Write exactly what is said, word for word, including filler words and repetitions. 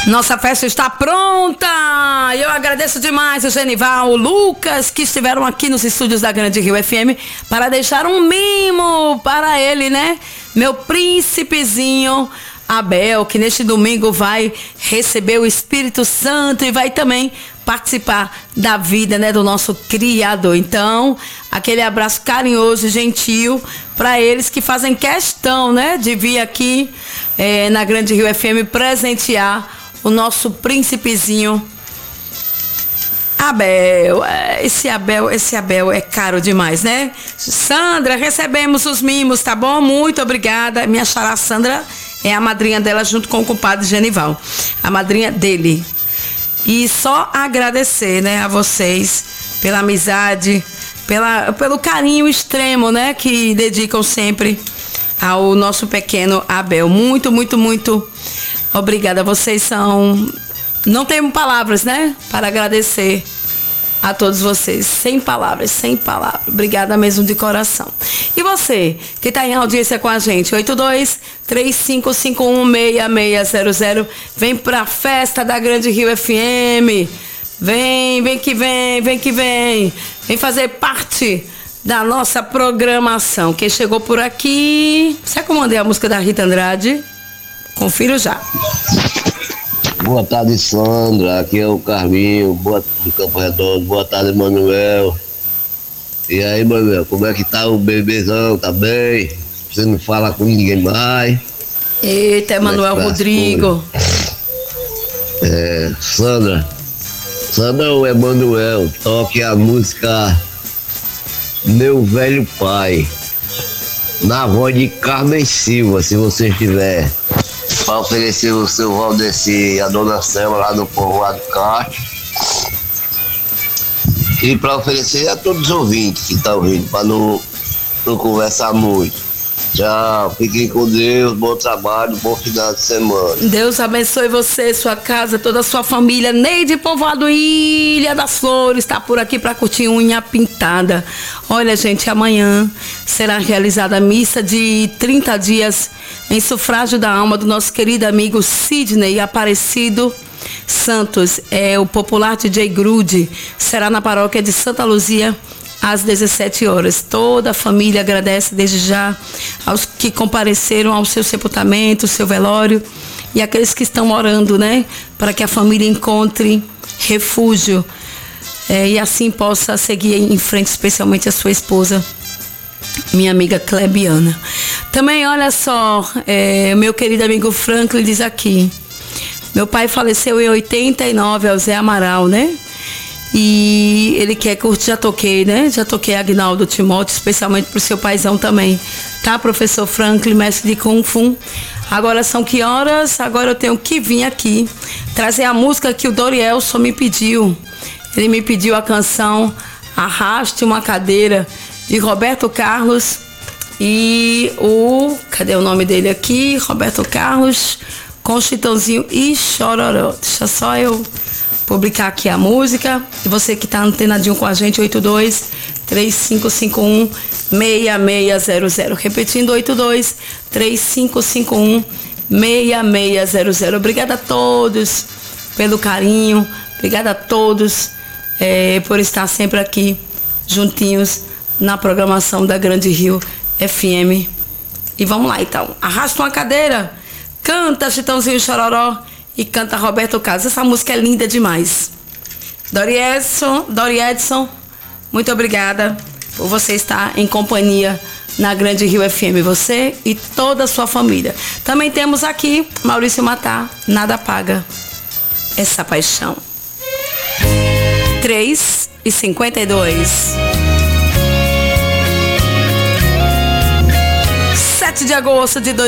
Nossa festa está pronta! Eu agradeço demais o Genival, o Lucas, que estiveram aqui nos estúdios da Grande Rio F M para deixar um mimo para ele, né? Meu príncipezinho Abel, que neste domingo vai receber o Espírito Santo e vai também participar da vida, né, do nosso Criador. Então, aquele abraço carinhoso e gentil para eles que fazem questão, né, de vir aqui é, na Grande Rio F M presentear o nosso príncipezinho Abel. Esse Abel, esse Abel é caro demais, né? Sandra, recebemos os mimos, tá bom? Muito obrigada. Minha xará Sandra é a madrinha dela junto com o compadre Genival, a madrinha dele. E só agradecer, né, a vocês pela amizade, pela, pelo carinho extremo, né, que dedicam sempre ao nosso pequeno Abel. Muito, muito, muito obrigada. Vocês são... Não tenho palavras, né, para agradecer a todos vocês. Sem palavras, sem palavras. Obrigada mesmo de coração. E você, que está em audiência com a gente, oito dois, três cinco cinco um, seis seis zero zero, vem para a festa da Grande Rio F M. Vem, vem que vem, vem que vem. Vem fazer parte da nossa programação. Quem chegou por aqui... Será que eu mandei a música da Rita Andrade? Confiro já. Boa tarde, Sandra. Aqui é o Carminho, boa, do Campo Redondo. Boa tarde, Manuel. E aí, Manuel, como é que tá o bebezão? Tá bem? Você não fala com ninguém mais? Eita, Manuel Rodrigo. É, Sandra. Sandra ou Emanuel, toque a música Meu Velho Pai, na voz de Carmen Silva, se você estiver. Para oferecer o seu Valdeci e a dona Selma lá no Povoado Castro. E para oferecer a todos os ouvintes que estão ouvindo, para não, não conversar muito. Tchau, fiquem com Deus, bom trabalho, bom final de semana. Deus abençoe você, sua casa, toda a sua família. Neide Povoado Ilha das Flores está por aqui para curtir unha pintada. Olha, gente, amanhã será realizada a missa de trinta dias em sufrágio da alma do nosso querido amigo Sidney Aparecido Santos. É o popular D J Grude. Será na paróquia de Santa Luzia, às dezessete horas. Toda a família agradece desde já aos que compareceram ao seu sepultamento, seu velório, e aqueles que estão orando, né, para que a família encontre refúgio é, e assim possa seguir em frente, especialmente a sua esposa, minha amiga Clebiana. Também, olha só, é, meu querido amigo Franklin diz aqui: meu pai faleceu em oitenta e nove, é o Zé Amaral, né? E ele quer curtir, já toquei, né? Já toquei Agnaldo Timóteo, especialmente pro seu paizão também. Tá, professor Franklin, mestre de Kung Fu? Agora são que horas? Agora eu tenho que vir aqui trazer a música que o Dorielson me pediu. Ele me pediu a canção Arraste uma Cadeira, de Roberto Carlos e o... Cadê o nome dele aqui? Roberto Carlos com Chitãozinho e Chororó. Deixa só eu publicar aqui a música. E você que está antenadinho com a gente, oito dois, três cinco cinco um, seis seis zero zero. Repetindo, oito dois, três cinco cinco um, seis seis zero zero. Obrigada a todos pelo carinho. Obrigada a todos é, por estar sempre aqui juntinhos na programação da Grande Rio F M. E vamos lá, então. Arrasta uma cadeira, canta Chitãozinho e Chororó e canta Roberto Carlos. Essa música é linda demais. Dori Edson, Dori Edson, muito obrigada por você estar em companhia na Grande Rio F M, você e toda a sua família. Também temos aqui Maurício Matar, Nada Paga Essa Paixão. três e cinquenta e dois. sete de agosto de